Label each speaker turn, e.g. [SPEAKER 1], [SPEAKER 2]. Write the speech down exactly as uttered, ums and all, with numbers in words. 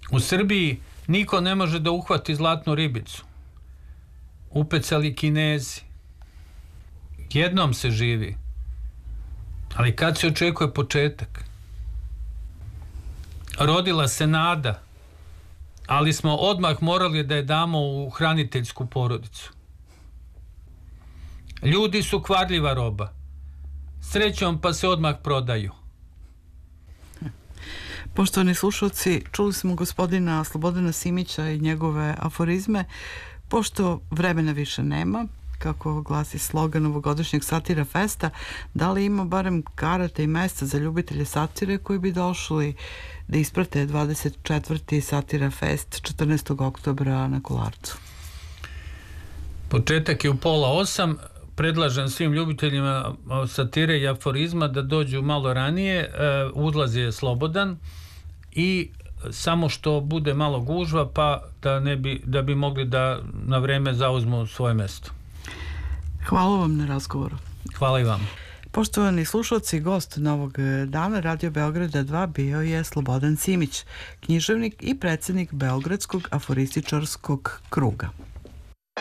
[SPEAKER 1] U Srbiji niko ne može da uhvati zlatnu ribicu. Upecali Kinezi. Jednom se živi. Ali kad se očekuje početak? Rodila se nada, ali smo odmah morali da je damo u hraniteljsku porodicu. Ljudi su kvarljiva roba. Srećom pa se odmah prodaju.
[SPEAKER 2] Poštovani slušalci, čuli smo gospodina Slobodana Simića i njegove aforizme. Pošto vremena više nema, kako glasi slogan ovogodišnjeg Satira Festa, da li ima barem karata i mesta za ljubitelje satire koji bi došli da isprate dvadeset četvrti Satira Fest četrnaestog oktobra na Kolarcu?
[SPEAKER 1] Početak je u pola osam. Predlažem svim ljubiteljima satire i aforizma da dođu malo ranije. Ulaz je slobodan i samo što bude malo gužva, pa da, ne bi, da bi mogli da na vreme zauzmu svoje mesto.
[SPEAKER 2] Hvala vam na razgovoru.
[SPEAKER 1] Hvala i vam.
[SPEAKER 2] Poštovani slušalci, gost novog dana Radio Beograda dva bio je Slobodan Simić, književnik i predsjednik Beogradskog aforističarskog kruga.